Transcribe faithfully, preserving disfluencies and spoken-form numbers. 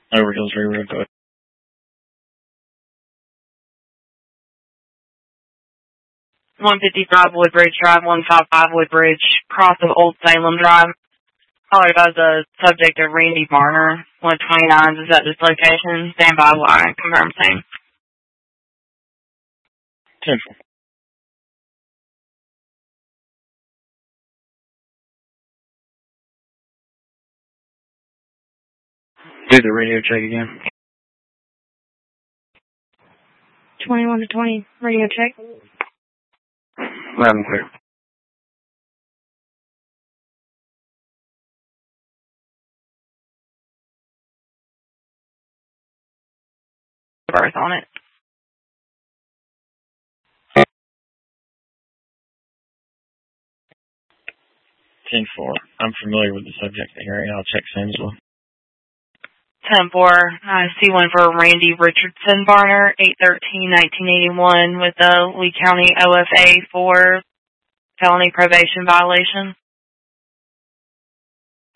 Over Hills Railroad. Go ahead. one fifty-five Woodbridge Drive, one fifty-five Woodbridge, cross of Old Salem Drive. Caller about the subject of Randy Barner, one twenty-nine is at this location. Stand by while I confirm same. ten four. Do the radio check again. twenty-one to twenty, radio check. Loud and clear. Birth on it. ten four. I'm familiar with the subject of the hearing. I'll check soon as well. ten four, I see one for Randy Richardson Barner, eight thirteen nineteen eighty-one, with the Lee County O F A for felony probation violation.